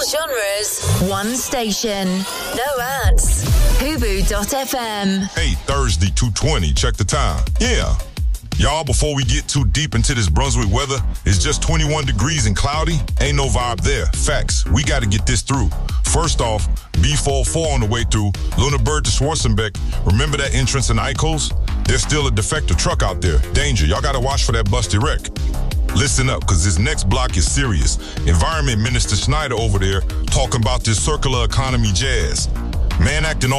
genres, one station. No ads. Hubu.fm. Hey, Thursday, 2:20. Check the time. Yeah. Y'all, before we get too deep into this Brunswick weather, it's just 21 degrees and cloudy. Ain't no vibe there. Facts. We got to get this through. First off, B44 on the way through, Lunenburg to Schwarzenbeck. Remember that entrance in Eichel's? There's still a defective truck out there. Danger. Y'all got to watch for that busty wreck. Listen up, because this next block is serious. Environment Minister Schneider over there talking about this circular economy jazz. Man acting all